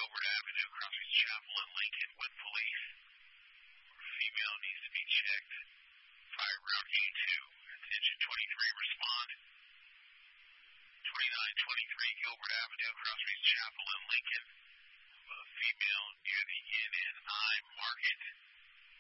Gilbert Avenue, Crossroads Chapel in Lincoln with police. Female needs to be checked. Fire route A2. Attention 23, respond. 2923 Gilbert Avenue, Crossroads Chapel in Lincoln. Female near the NNI Market.